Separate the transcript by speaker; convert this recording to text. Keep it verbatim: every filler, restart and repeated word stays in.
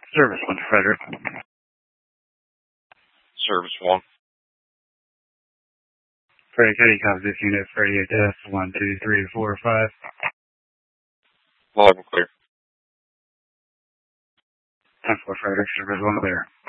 Speaker 1: Service one, Frederick.
Speaker 2: Service one.
Speaker 1: Frederick, how do you copy this unit? Freddy at F, one, two, three, four, five.
Speaker 2: Live and clear.
Speaker 1: ten four, Frederick, service one clear.